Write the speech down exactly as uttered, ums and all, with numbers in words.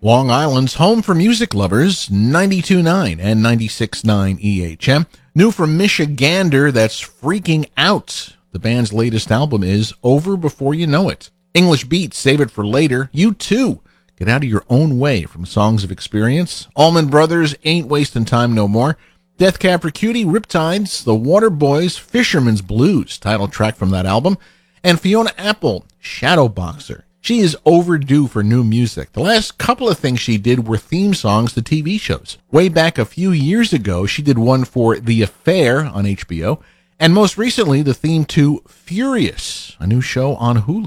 Long Island's home for music lovers, ninety-two point nine and ninety-six point nine E H M. New from Michigander, that's Freaking Out. The band's latest album is Over Before You Know It. English Beats, Save It for Later. You Too, Get Out of Your Own Way from Songs of Experience. Allman Brothers, Ain't Wasting Time No More. Death Cab for Cutie, Riptides. The Water Boys, Fisherman's Blues, title track from that album. And Fiona Apple, Shadow Boxer. She is overdue for new music. The last couple of things she did were theme songs to T V shows. Way back a few years ago, she did one for The Affair on H B O, and most recently the theme to Furious, a new show on Hulu.